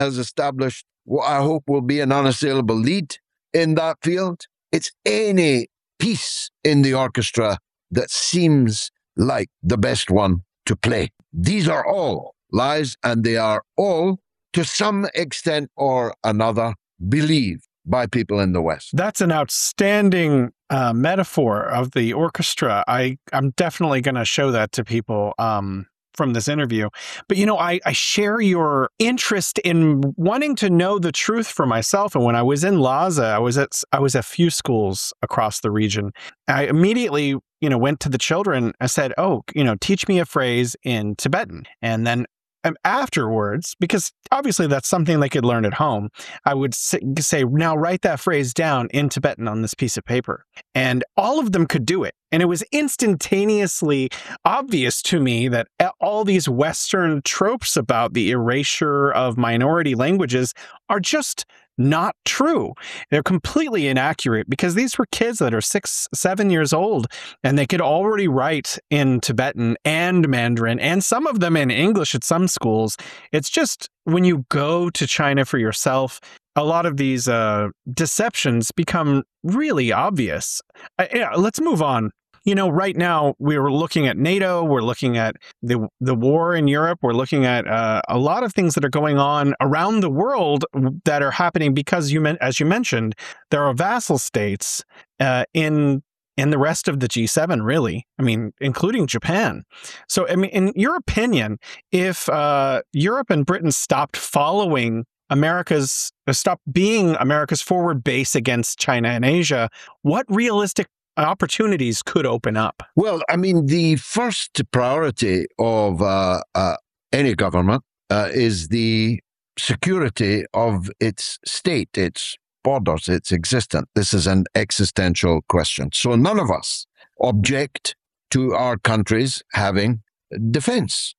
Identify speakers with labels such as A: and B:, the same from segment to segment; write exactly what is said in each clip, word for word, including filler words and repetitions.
A: has established what I hope will be an unassailable lead in that field. It's any piece in the orchestra that seems like the best one to play. These are all lies, and they are all, to some extent or another, believed by people in the West.
B: That's an outstanding uh, metaphor of the orchestra. I, I'm definitely going to show that to people um, from this interview. But, you know, I, I share your interest in wanting to know the truth for myself. And when I was in Lhasa, I was at I was at few schools across the region. I immediately, you know, went to the children. I said, oh, you know, teach me a phrase in Tibetan. And then afterwards, because obviously that's something they could learn at home, I would say, now write that phrase down in Tibetan on this piece of paper. And all of them could do it. And it was instantaneously obvious to me that all these Western tropes about the erasure of minority languages are just not true. They're completely inaccurate, because these were kids that are six, seven years old, and they could already write in Tibetan and Mandarin, and some of them in English at some schools. It's just when you go to China for yourself, a lot of these uh, deceptions become really obvious. Uh, yeah, let's move on. You know, right now we're looking at NATO, we're looking at the the war in Europe, we're looking at uh, a lot of things that are going on around the world that are happening because, you as you mentioned, there are vassal states uh, in in the rest of the G seven, really. I mean, including Japan. So, I mean, in your opinion, if uh, Europe and Britain stopped following America's, stopped being America's forward base against China and Asia, what realistic opportunities could open up?
A: Well, I mean, the first priority of uh, uh, any government uh, is the security of its state, its borders, its existence. This is an existential question. So none of us object to our countries having defense.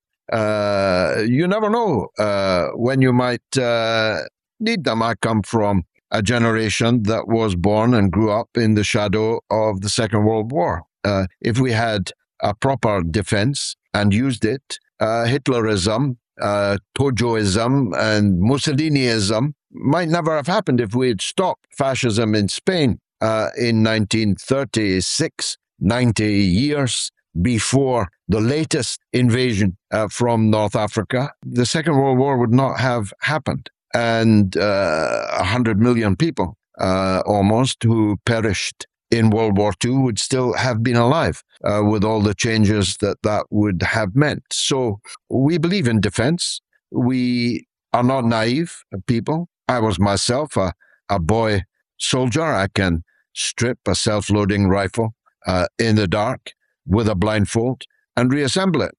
A: Uh, you never know uh, when you might uh, need them. I come from a generation that was born and grew up in the shadow of the Second World War. Uh, if we had a proper defense and used it, uh, Hitlerism, uh, Tojoism, and Mussolinism might never have happened if we had stopped fascism in Spain uh, in nineteen thirty-six, ninety years before the latest invasion uh, from North Africa. The Second World War would not have happened. And uh, one hundred million people, uh, almost, who perished in World War Two would still have been alive uh, with all the changes that that would have meant. So we believe in defense. We are not naive people. I was myself a, a boy soldier. I can strip a self-loading rifle uh, in the dark with a blindfold and reassemble it.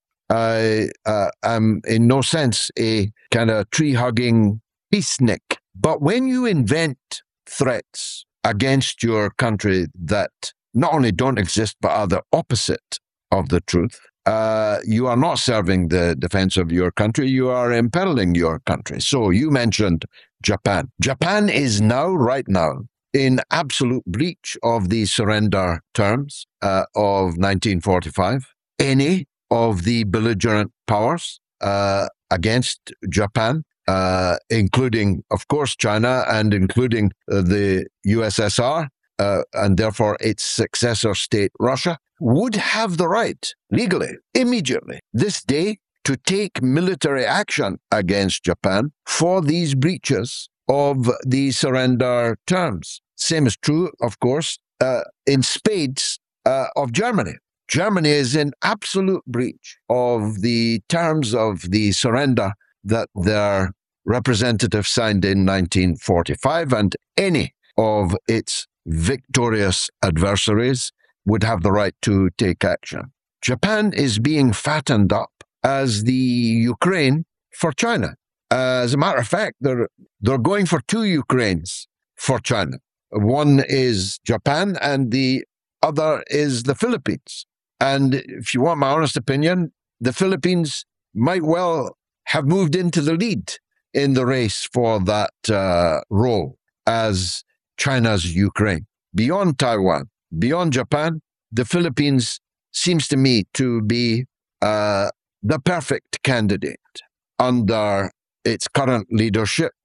A: I uh, am in no sense a kind of tree-hugging peacenik. But when you invent threats against your country that not only don't exist but are the opposite of the truth, uh, you are not serving the defense of your country, you are imperiling your country. So you mentioned Japan. Japan is now, right now, in absolute breach of the surrender terms uh, of nineteen forty-five. Any of the belligerent powers uh, against Japan, Uh, including, of course, China and including uh, the U S S R uh, and therefore its successor state, Russia, would have the right, legally, immediately, this day, to take military action against Japan for these breaches of the surrender terms. Same is true, of course, uh, in spades uh, of Germany. Germany is in absolute breach of the terms of the surrender that their representative signed in nineteen forty-five, and any of its victorious adversaries would have the right to take action. Japan is being fattened up as the Ukraine for China. As a matter of fact, they're, they're going for two Ukraines for China. One is Japan and the other is the Philippines. And if you want my honest opinion, the Philippines might well have moved into the lead in the race for that uh, role as China's Ukraine. Beyond Taiwan, beyond Japan, the Philippines seems to me to be uh, the perfect candidate under its current leadership